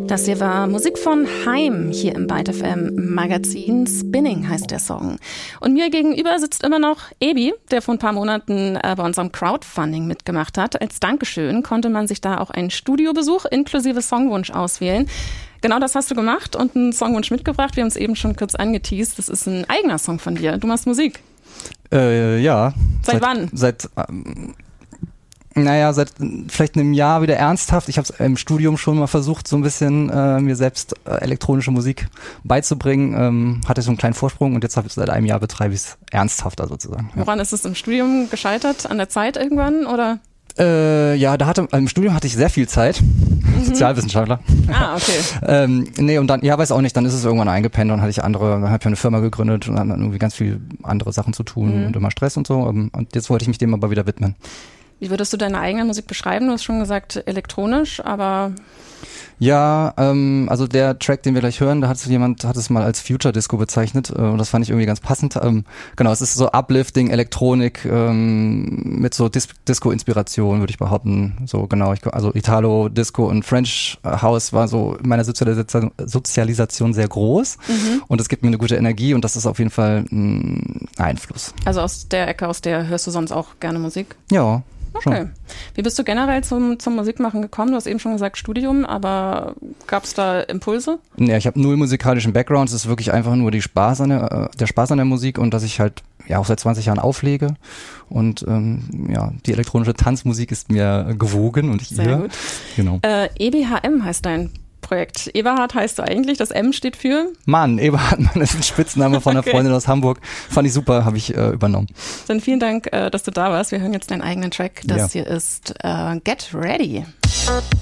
Das hier war Musik von Haim hier im Byte FM Magazin. Spinning heißt der Song. Und mir gegenüber sitzt immer noch Ebi, der vor ein paar Monaten bei unserem Crowdfunding mitgemacht hat. Als Dankeschön konnte man sich da auch einen Studiobesuch inklusive Songwunsch auswählen. Genau das hast du gemacht und einen Songwunsch mitgebracht. Wir haben es eben schon kurz angeteast. Das ist ein eigener Song von dir. Du machst Musik. Ja. Seit wann? Seit vielleicht einem Jahr wieder ernsthaft. Ich habe es im Studium schon mal versucht, so ein bisschen mir selbst elektronische Musik beizubringen. Hatte so einen kleinen Vorsprung und jetzt seit einem Jahr betreibe ich es ernsthafter sozusagen. Ja. Woran ist es im Studium gescheitert? An der Zeit irgendwann oder? Im Studium hatte ich sehr viel Zeit. Sozialwissenschaftler. Ah, okay. Und dann, weiß auch nicht, dann ist es irgendwann eingepennt und dann habe ich eine Firma gegründet und dann irgendwie ganz viel andere Sachen zu tun und immer Stress und so. Und jetzt wollte ich mich dem aber wieder widmen. Wie würdest du deine eigene Musik beschreiben? Du hast schon gesagt elektronisch, aber... Ja, also der Track, den wir gleich hören, da hat es mal als Future Disco bezeichnet und das fand ich irgendwie ganz passend. Genau, es ist so Uplifting, Elektronik mit so Disco-Inspiration, würde ich behaupten. So genau, also Italo, Disco und French House war so in meiner Sozialisation sehr groß und es gibt mir eine gute Energie und das ist auf jeden Fall ein Einfluss. Also aus der Ecke, aus der hörst du sonst auch gerne Musik? Ja. Okay. Schon. Wie bist du generell zum Musikmachen gekommen? Du hast eben schon gesagt Studium, aber gab es da Impulse? Ja, ich habe null musikalischen Background. Es ist wirklich einfach nur der Spaß an der Musik und dass ich halt auch seit 20 Jahren auflege. Und die elektronische Tanzmusik ist mir gewogen und ich Sehr gut. Genau. EBHM heißt dein Projekt. Eberhard heißt du eigentlich, das M steht für? Mann, Eberhard, ist ein Spitzname von einer Freundin aus Hamburg. Fand ich super, habe ich übernommen. Dann vielen Dank, dass du da warst. Wir hören jetzt deinen eigenen Track. Das hier ist Get Ready.